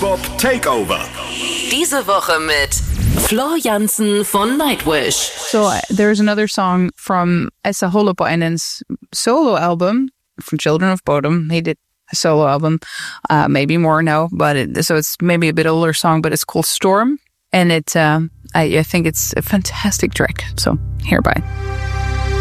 Bop Takeover. Diese Woche mit Floor Jansen von Nightwish. So there's another song from Esa Holopainen's solo album from Children of Bodom. He did a solo album, maybe more now, but it's maybe a bit older song, but it's called Storm, and I think it's a fantastic track. So hereby.